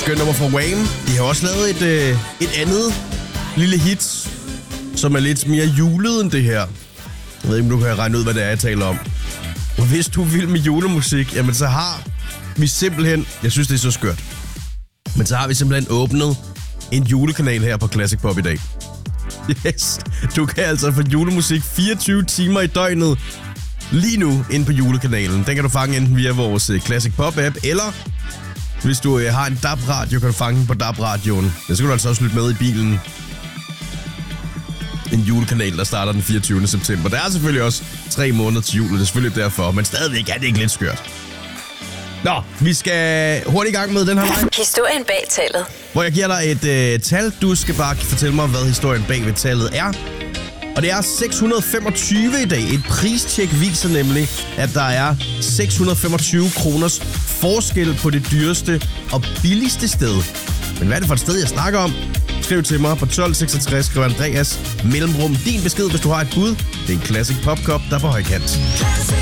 skønt nummer fra Wham. De har også lavet et andet lille hit, som er lidt mere julet end det her. Jeg ved ikke, om du kan regne ud, hvad det er, jeg taler om. Og hvis du vil med julemusik, jamen så har vi simpelthen... Jeg synes, det er så skørt. Men så har vi simpelthen åbnet en julekanal her på Classic Pop i dag. Yes, du kan altså få julemusik 24 timer i døgnet lige nu inde på julekanalen. Den kan du fange enten via vores Classic Pop-app, eller hvis du har en DAB-radio, kan du fange den på DAB-radioen. Så kan du altså også lytte med i bilen. En julekanal, der starter den 24. september. Der er selvfølgelig også 3 måneder til jul, og det er selvfølgelig derfor, men stadigvæk er det ikke lidt skørt. Nå, vi skal hurtigt i gang med den her leg. Historien bag tallet. Hvor jeg giver dig et tal. Du skal bare fortælle mig, hvad historien bag ved tallet er. Og det er 625 i dag. Et pristjek viser nemlig, at der er 625 kroners forskel på det dyreste og billigste sted. Men hvad er det for et sted, jeg snakker om? Skriv til mig på 1266, skriv Andreas mellemrum din besked, hvis du har et bud. Det er en Classic Pop Cup, der er på højkant.